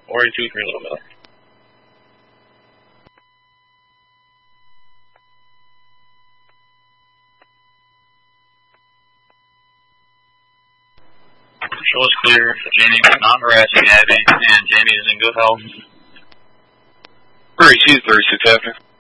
42-3 Little Miller. Show is clear. Jamie non-harassing Abby, and Jamie is in good health. 36 Avenue.